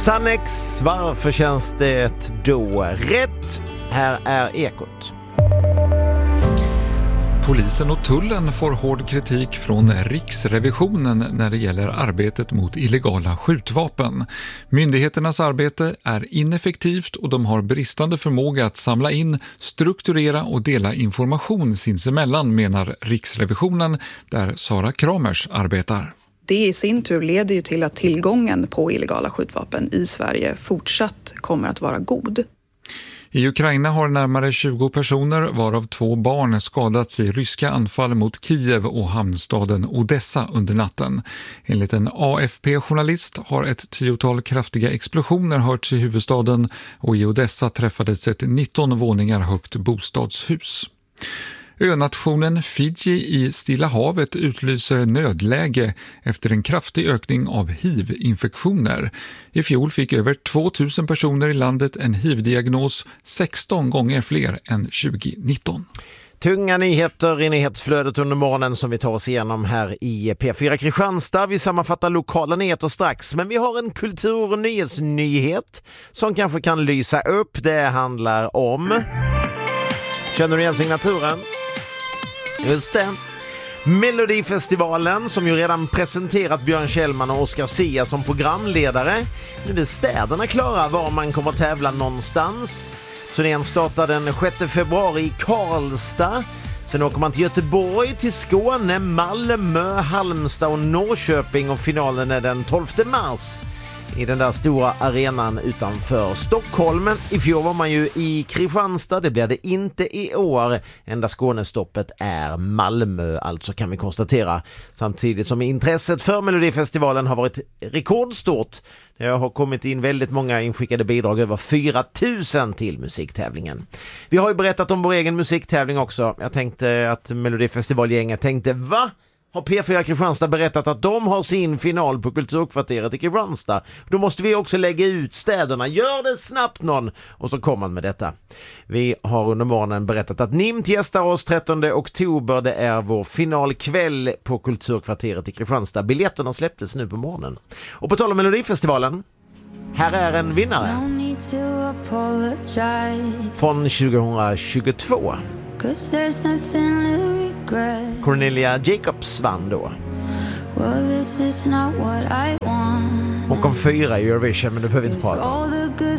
Sannex, varför känns det då rätt? Här är Ekot. Polisen och tullen får hård kritik från Riksrevisionen när det gäller arbetet mot illegala skjutvapen. Myndigheternas arbete är ineffektivt och de har bristande förmåga att samla in, strukturera och dela information sinsemellan, menar Riksrevisionen, där Sara Kramers arbetar. Det i sin tur leder ju till att tillgången på illegala skjutvapen i Sverige fortsatt kommer att vara god. I Ukraina har närmare 20 personer, varav 2 barn, skadats i ryska anfall mot Kiev och hamnstaden Odessa under natten. Enligt en AFP-journalist har ett 10-tal kraftiga explosioner hörts i huvudstaden och i Odessa träffades ett 19 våningar högt bostadshus. Önationen Fiji i Stilla havet utlyser nödläge efter en kraftig ökning av HIV-infektioner. I fjol fick över 2000 personer i landet en HIV-diagnos, 16 gånger fler än 2019. Tunga nyheter i nyhetsflödet under morgonen som vi tar oss igenom här i P4 Kristianstad. Vi sammanfattar lokala nyheter strax, men vi har en kultur- och nyhetsnyhet som kanske kan lysa upp. Det handlar om... Känner du igen signaturen? Just det. Melodifestivalen som ju redan presenterat Björn Kjellman och Oscar Sia som programledare. Nu är städerna klara var man kommer att tävla någonstans. Turnén startar den 6 februari i Karlstad. Sen åker man till Göteborg, till Skåne, Malmö, Halmstad och Norrköping och finalen är den 12 mars. I den där stora arenan utanför Stockholm. I fjol var man ju i Kristianstad, det blir det inte i år. Enda Skånestoppet är Malmö, alltså kan vi konstatera. Samtidigt som intresset för Melodifestivalen har varit rekordstort. Det har kommit in väldigt många inskickade bidrag, över 4000 till musiktävlingen. Vi har ju berättat om vår egen musiktävling också. Jag tänkte att Melodifestivalgänget tänkte, va? Har P4 Kristianstad berättat att de har sin final på Kulturkvarteret i Kristianstad. Då måste vi också lägga ut städerna. Gör det snabbt någon! Och så kommer man med detta. Vi har under morgonen berättat att NIMT gästar oss 13 oktober. Det är vår finalkväll på Kulturkvarteret i Kristianstad. Biljetterna släpptes nu på morgonen. Och på tal om Melodifestivalen, här är en vinnare. Från 2022. Cornelia Jacobs vann då. Hon kom 4 i Eurovision, men det behöver vi inte prata om.